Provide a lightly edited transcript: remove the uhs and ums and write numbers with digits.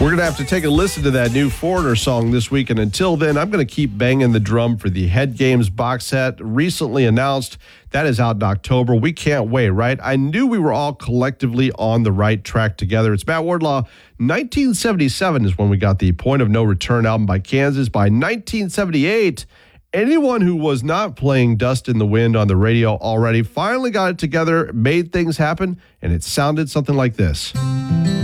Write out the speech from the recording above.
We're going to have to take a listen to that new Foreigner song this week. And until then, I'm going to keep banging the drum for the Head Games box set recently announced. That is out in October. We can't wait, right? I knew we were all collectively on the right track together. It's Matt Wardlaw. 1977 is when we got the Point of No Return album by Kansas. By 1978, anyone who was not playing Dust in the Wind on the radio already finally got it together, made things happen, and it sounded something like this.